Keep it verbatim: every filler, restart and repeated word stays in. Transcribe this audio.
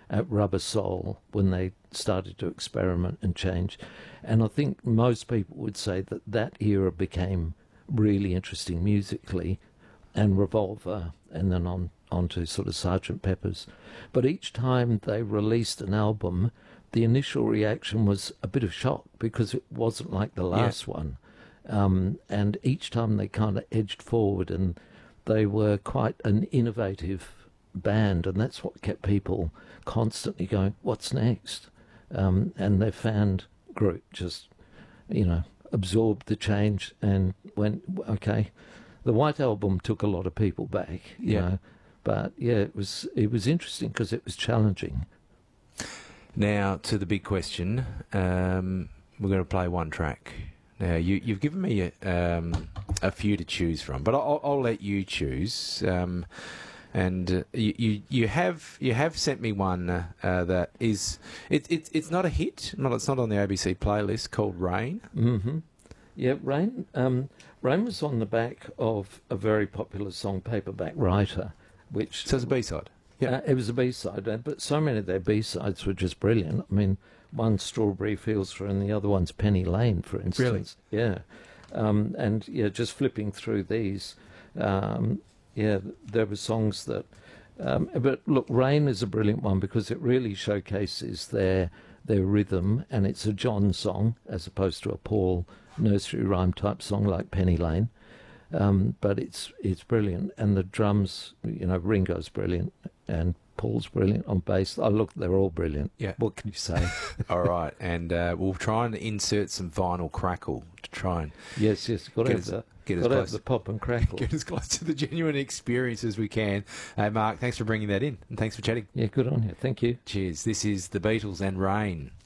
at Rubber Soul when they started to experiment and change. And I think most people would say that that era became really interesting musically, and Revolver, and then on, on to sort of Sergeant Pepper's. But each time they released an album, the initial reaction was a bit of shock because it wasn't like the last yeah. one. Um, and each time they kind of edged forward, and they were quite an innovative band, and that's what kept people constantly going, what's next? Um, and their fan group just, you know, absorbed the change and went, okay. The White Album took a lot of people back, you yeah. know, but yeah, it was it was interesting because it was challenging. Now, to the big question, um, we're going to play one track. Now, you, you've given me a, um, a few to choose from, but I'll, I'll let you choose. Um, and uh, you, you you have you have sent me one uh, uh, that is it, it it's not a hit, not it's not on the A B C playlist, called Rain. Mm-hmm. Yeah, Rain. Um, Rain was on the back of a very popular song, Paperback Writer, which so it's a B-side. Yeah, uh, it was a B-side, uh, but so many of their B-sides were just brilliant. I mean, one's Strawberry Fields for, and the other one's Penny Lane, for instance. Really? Yeah. Um, and, yeah, just flipping through these, um, yeah, there were songs that... Um, but, look, Rain is a brilliant one because it really showcases their their rhythm, and it's a John song as opposed to a Paul nursery rhyme type song like Penny Lane. Um, but it's it's brilliant, and the drums, you know, Ringo's brilliant, and Paul's brilliant on bass. Oh, look, they're all brilliant. Yeah. What can you say? All right, and uh, we'll try and insert some vinyl crackle to try and yes, yes, got to have us, the get got to have close, the pop and crackle. Get as close to the genuine experience as we can. Hey, Mark, thanks for bringing that in, and thanks for chatting. Yeah, good on you. Thank you. Cheers. This is the Beatles and Rain.